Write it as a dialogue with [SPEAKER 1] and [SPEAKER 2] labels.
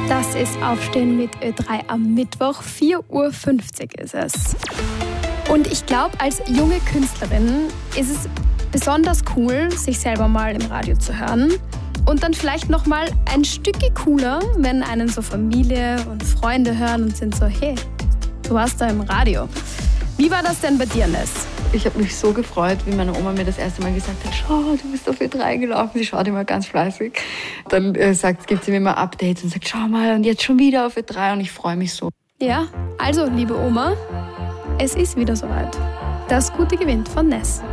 [SPEAKER 1] Das ist Aufstehen mit Ö3 am Mittwoch. 4.50 Uhr ist es. Und ich glaube, als junge Künstlerin ist es besonders cool, sich selber mal im Radio zu hören. Und dann vielleicht noch mal ein Stückchen cooler, wenn einen so Familie und Freunde hören und sind so, hey, du warst da im Radio. Wie war das denn bei dir, Ness?
[SPEAKER 2] Ich habe mich so gefreut, wie meine Oma mir das erste Mal gesagt hat, schau, du bist auf Ö3 gelaufen. Sie schaut immer ganz fleißig. Dann gibt sie mir immer Updates und sagt, schau mal, und jetzt schon wieder auf Ö3 und ich freue mich so.
[SPEAKER 1] Ja, also, liebe Oma, es ist wieder soweit. Das Gute gewinnt von Ness.